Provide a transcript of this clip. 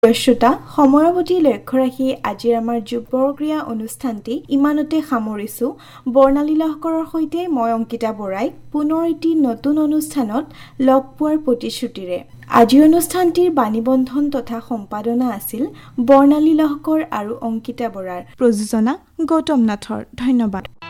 শ্ৰোতা সময়ৰ প্ৰতি লক্ষ্য ৰাখি আজিৰ আমাৰ যুৱক্ৰিয়া অনুষ্ঠানটি ইমানতে সামৰিছো। বৰ্ণালী লহকৰৰ সৈতে মই অংকিতা বৰাই পুনৰ এটি নতুন অনুষ্ঠানত লগ পোৱাৰ প্ৰতিশ্ৰুতিৰে। আজিৰ অনুষ্ঠানটিৰ বাণীবন্ধন তথা সম্পাদনা আছিল বৰ্ণালী লহকৰ আৰু অংকিতা বৰাৰ। প্ৰযোজনা গৌতম নাথৰ। ধন্যবাদ।